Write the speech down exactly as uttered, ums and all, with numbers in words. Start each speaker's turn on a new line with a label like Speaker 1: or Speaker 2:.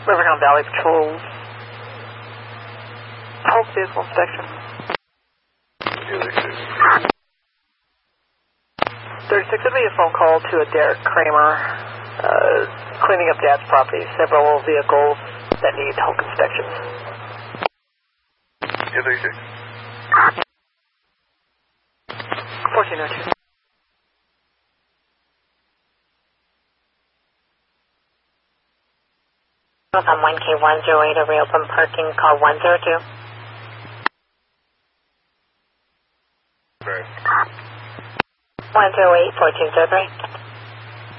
Speaker 1: Rivertown Valley Patrol. Hold vehicle inspection. thirty-six would be a phone call to a Derek Kramer, uh, cleaning up Dad's property. Several vehicles that need Hulk inspections.
Speaker 2: Yeah, thirty-six.
Speaker 1: fourteen oh two.
Speaker 3: On one K one oh eight, a reopen parking, call one oh two.
Speaker 2: Right.
Speaker 3: one oh eight, fourteen oh three.